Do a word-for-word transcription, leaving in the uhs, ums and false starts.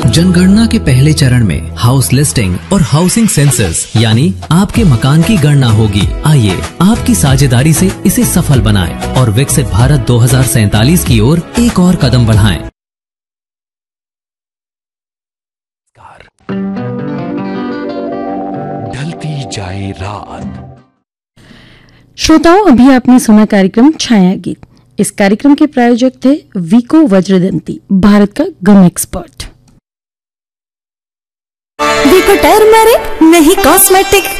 जनगणना के पहले चरण में हाउस लिस्टिंग और हाउसिंग सेंसस यानी आपके मकान की गणना होगी। आइए आपकी साझेदारी से इसे सफल बनाएं और विकसित भारत दो हज़ार सैंतालीस की ओर एक और कदम बढ़ाएं। ढलती जाए रात। श्रोताओं, अभी आपने सुना कार्यक्रम छाया गीत। इस कार्यक्रम के प्रायोजक थे वीको वज्रदंती, भारत का गम एक्सपर्ट। वीको टर्मरिक नहीं कॉस्मेटिक।